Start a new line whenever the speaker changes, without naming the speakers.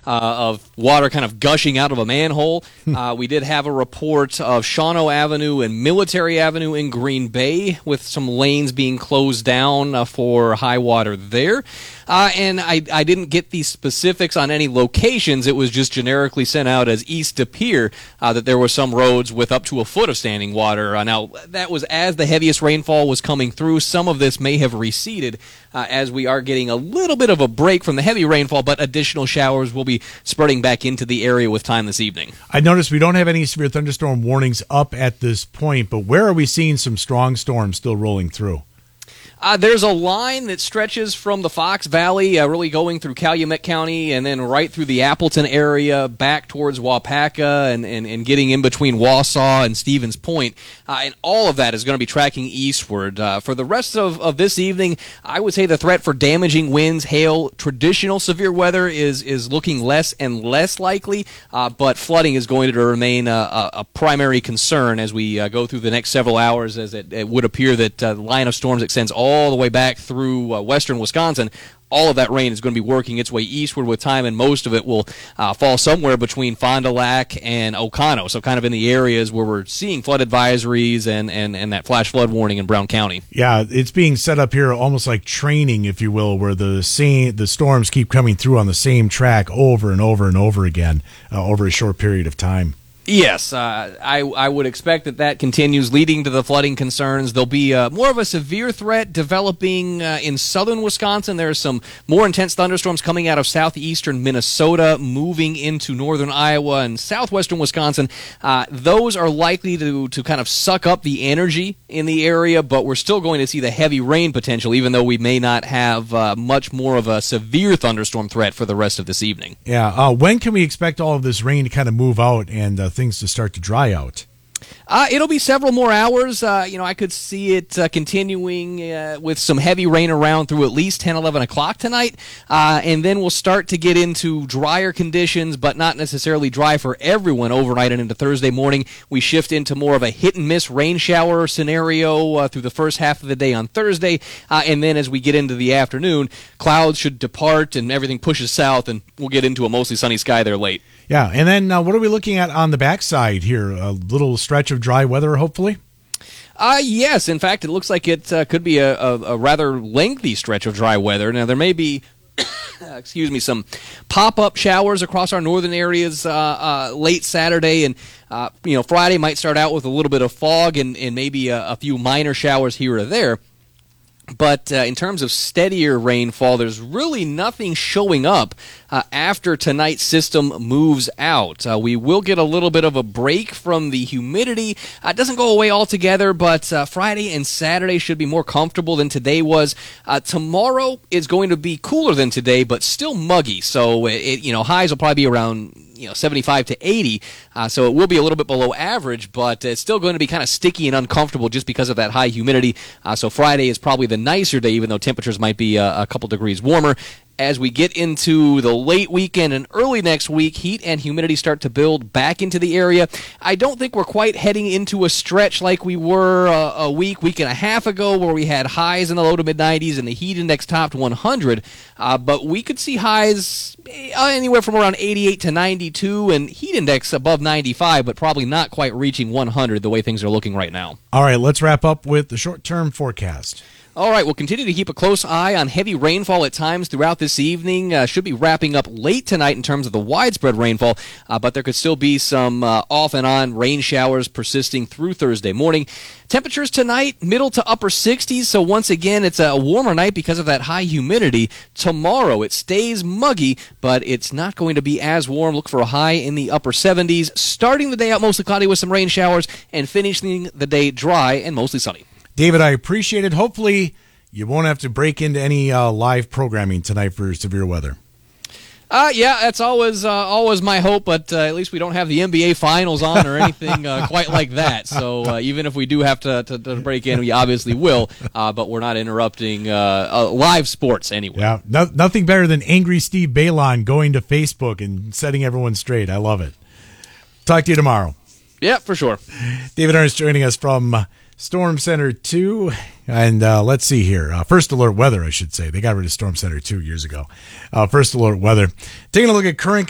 of water kind of gushing out of a manhole. We did have a report of Shawano Avenue and Military Avenue in Green Bay with some lanes being closed down for high water there. And I didn't get the specifics on any locations. It was just generically sent out as East De Pere that there were some roads with up to a foot of standing water. Now, that was as the heaviest rainfall was coming through. Some of this may have receded as we are getting a little bit of a break from the heavy rainfall, but additional showers will be spreading back into the area with time this evening.
I noticed we don't have any severe thunderstorm warnings up at this point, but where are we seeing some strong storms still rolling through?
There's a line that stretches from the Fox Valley, really going through Calumet County, and then right through the Appleton area, back towards Waupaca, and getting in between Wausau and Stevens Point. And all of that is going to be tracking eastward. For the rest of this evening, I would say the threat for damaging winds, hail, traditional severe weather is looking less and less likely, but flooding is going to remain a primary concern as we go through the next several hours, as it would appear that the line of storms extends all the way back through western Wisconsin. All of that rain is going to be working its way eastward with time, and most of it will fall somewhere between Fond du Lac and Oconto, so kind of in the areas where we're seeing flood advisories and that flash flood warning in Brown County.
Yeah, it's being set up here almost like training, if you will, where the storms keep coming through on the same track over and over and over again over a short period of time.
Yes, I would expect that continues, leading to the flooding concerns. There'll be more of a severe threat developing in southern Wisconsin. There are some more intense thunderstorms coming out of southeastern Minnesota, moving into northern Iowa and southwestern Wisconsin. Those are likely to kind of suck up the energy in the area, but we're still going to see the heavy rain potential, even though we may not have much more of a severe thunderstorm threat for the rest of this evening.
Yeah, when can we expect all of this rain to kind of move out and things to start to dry out?
It'll be several more hours. I could see it continuing with some heavy rain around through at least 10, 11 o'clock tonight. And then we'll start to get into drier conditions, but not necessarily dry for everyone overnight and into Thursday morning. We shift into more of a hit-and-miss rain shower scenario through the first half of the day on Thursday. And then as we get into the afternoon, clouds should depart and everything pushes south, and we'll get into a mostly sunny sky there late.
Yeah, and then what are we looking at on the backside here? A little stretch of dry weather, hopefully?
Yes. In fact, it looks like it could be a rather lengthy stretch of dry weather. Now, there may be some pop-up showers across our northern areas late Saturday, and Friday might start out with a little bit of fog and maybe a few minor showers here or there. But in terms of steadier rainfall, there's really nothing showing up after tonight's system moves out. We will get a little bit of a break from the humidity. It doesn't go away altogether, but Friday and Saturday should be more comfortable than today was. Tomorrow is going to be cooler than today, but still muggy. So highs will probably be around 75 to 80, so it will be a little bit below average, but it's still going to be kind of sticky and uncomfortable just because of that high humidity. So Friday is probably the nicer day, even though temperatures might be a couple degrees warmer. As we get into the late weekend and early next week, heat and humidity start to build back into the area. I don't think we're quite heading into a stretch like we were a week and a half ago, where we had highs in the low to mid-90s and the heat index topped 100. But we could see highs anywhere from around 88 to 92 and heat index above 95, but probably not quite reaching 100 the way things are looking right now.
All right, let's wrap up with the short-term forecast.
All right, we'll continue to keep a close eye on heavy rainfall at times throughout this evening. Should be wrapping up late tonight in terms of the widespread rainfall, but there could still be some off and on rain showers persisting through Thursday morning. Temperatures tonight, middle to upper 60s, so once again, it's a warmer night because of that high humidity. Tomorrow, it stays muggy, but it's not going to be as warm. Look for a high in the upper 70s, starting the day out mostly cloudy with some rain showers, and finishing the day dry and mostly sunny.
David, I appreciate it. Hopefully, you won't have to break into any live programming tonight for severe weather.
Yeah, that's always my hope, but at least we don't have the NBA Finals on or anything quite like that. So even if we do have to break in, we obviously will, but we're not interrupting live sports anyway.
Yeah, nothing better than Angry Steve Balon going to Facebook and setting everyone straight. I love it. Talk to you tomorrow.
Yeah, for sure.
David Ernst joining us from Storm Center 2, and let's see here. First Alert Weather, I should say. They got rid of Storm Center 2 years ago. First Alert Weather. Taking a look at current